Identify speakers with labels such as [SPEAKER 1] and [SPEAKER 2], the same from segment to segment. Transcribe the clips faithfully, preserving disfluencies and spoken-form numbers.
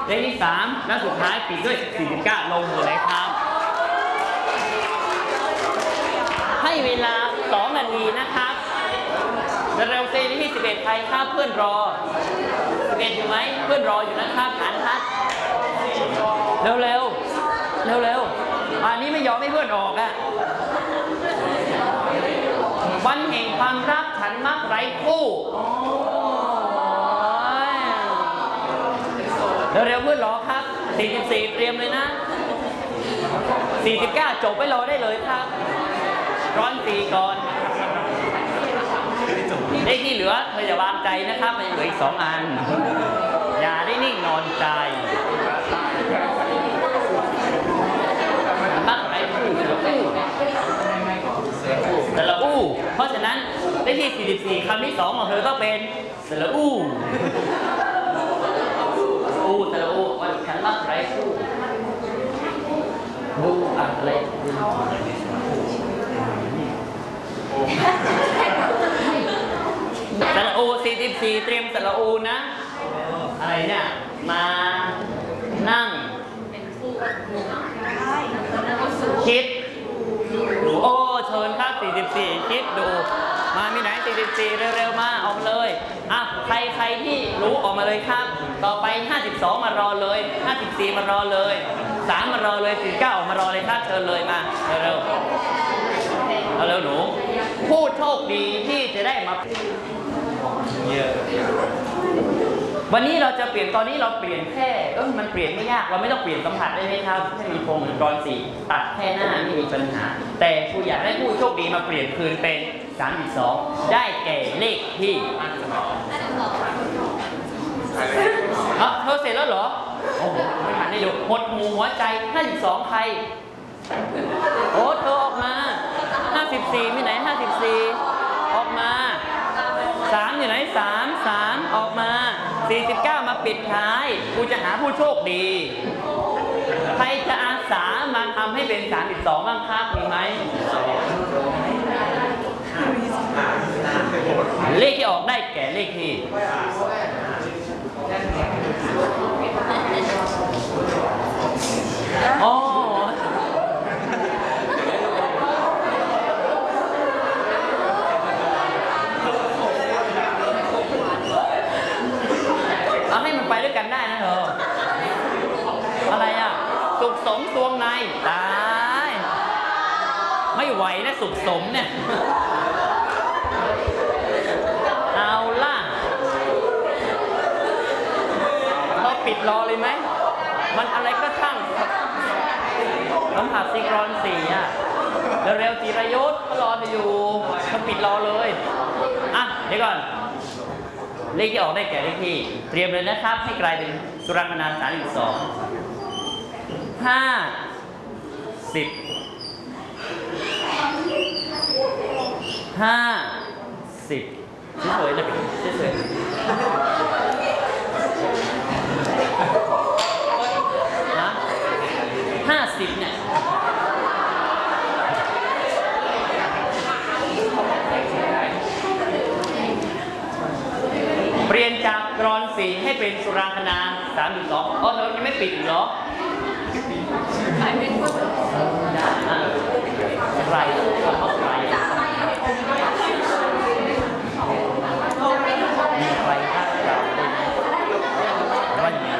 [SPEAKER 1] เลขที่สามและสุดท้ายปิดด้วยสี่สิบเก้าลงมือเลยครับให้เวลาสองนาทีนะครับเร็วๆเซนที่สิบเอ็ดใครครับเพื่อนรอสิบเอ็ดอยู่ไหมเพื่อนรออยู่นะครับหันทัดเร็วๆเร็วๆอันนี้ไม่ยอมให้เพื่อนออกอะวันแห่งความรักฉันมักไร้คู่เร็วๆเพื่อนรอครับสี่สิบสี่เตรียมเลยนะสี่สิบเก้าจบไปรอได้เลยครับร้อนสี่ก่อนเลขที่เหลือเธออย่าวางใจนะครับมันยังเหลืออีกสองอันอย่าได้นิ่งนอนใจมักไร้คู่สระอู้สระอู้เพราะฉะนั้นเลขที่สี่สิบสี่คำที่สองของเธอก็เป็นสระอู้อู้สระอู้วันฉันมักไร้คู่ดูอะไรสระอูสี่สิบสี่เตรียมสระอูนะอะไรเนี่ยมานั่งคิดโอ้เชิญครับสี่สิบสี่คิดดูมามีไหนสี่สิบสี่เร็วๆมาออกเลยอ่ะใครใครที่รู้ออกมาเลยครับต่อไปห้าสิบสองมารอเลยห้าสิบสี่มารอเลยสามมารอเลยสี่สิบเก้าออกมารอเลยครับเชิญเลยมาเร็วๆเอาเร็วหนูผู้โชคดีที่จะได้มาวันนี้เราจะเปลี่ยนตอนนี้เราเปลี่ยนแค่เออมันเปลี่ยนไม่ยากเราไม่ต้องเปลี่ยนสัมผัสได้ไหมครับให้มีโครงเหมือนกรสี่ตัดแค่หน้าไม่มีปัญหาแต่ครูอยากให้ผู้โชคดีมาเปลี่ยนคืนเป็นสามสิบสองได้แก่เลขที่เออเธอเสร็จแล้วเหรอโอ้โหไม่ทันได้ดูหดหูหัวใจห้าสิบสองใครโอ้เธอออกมาห้าสิบสี่มีไหนห้าสิบสี่ออกมาสามอยู่ไหนสามสามออกมาสี่สิบเก้ามาปิดท้ายกูจะหาผู้โชคดีใครจะอาสามาทำให้เป็นสามสิบสองบ้างครับมีไหมเลขที่ออกได้แก่เลขที่อ๋อเอาให้มันไปด้วยกันได้นะเธออะไรอ่ะสุขสมตวงในตายไม่ไหวนะสุขสมเนี่ยเอาล่ะเราปิดรอเลยไหมมันอะไรก็ช่างสัมผัสซีกรอนสี่อ่ะเร็วๆจิรยุทธ์ก็รออยู่เขาปิดรอเลยอ่ะเดี๋ยวก่อนเลขที่ออกได้แก่เลขที่เตรียมเลยนะครับให้กลายเป็นสุรังคณาสามสิบสองห้าสิบห้าสิบเฉยๆเลยเฉยๆนะห้าสิบเนี่ยเปลี่ยนจากกรอนสี่ให้เป็นสุรังคณาสามสิบสองอ๋อเธอยังไม่ปิดเหรอใครเป็นคนใครเขาใครมีใครคาดเดาว่าอย่างไร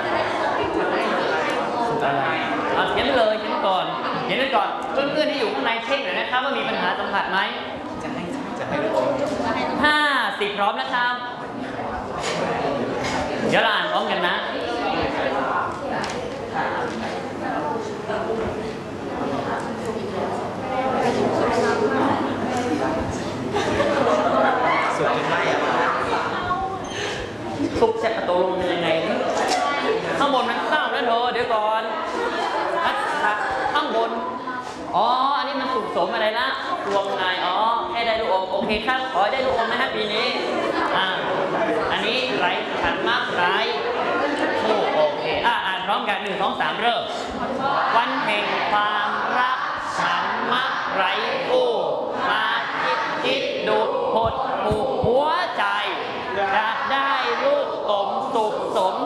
[SPEAKER 1] อะไรเอาเขียนไปเลยเขียนก่อนเขียนไปก่อนเพื่อนๆที่อยู่ข้างในเช็คหน่อยนะครับว่ามีปัญหาสัมผัสไหมจะให้จะให้ลูกห้าสิบพร้อมนะครับเดี๋ยวเราอ่านพร้อมกันนะสุดไม่สุกจะประตูลงยังไงข้างบนมันเศร้าแล้วเธอเดี๋ยวก่อนข้างบนอ๋ออันนี้มันสุกสมอะไรนะรวมนายอ๋อให้ได้ลูกอมโอเคครับขอให้ได้ลูกอมนะฮะปีนี้อ่าอันนี้ไรฉันมากไรคู่โอเคอ่าอ่านพร้อมกันหนึ่งสองสามเริ่มวันแห่งความรักฉันมักไรคู่มาคิดคิดดูหดหูหัวใจจะได้ลูกอมสุขสม